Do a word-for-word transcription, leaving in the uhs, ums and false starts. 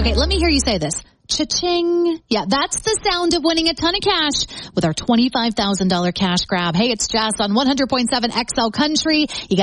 Okay, let me hear you say this. Cha-ching. Yeah, that's the sound of winning a ton of cash with our twenty-five thousand dollars cash grab. Hey, it's Jess on one hundred point seven X L Country. You got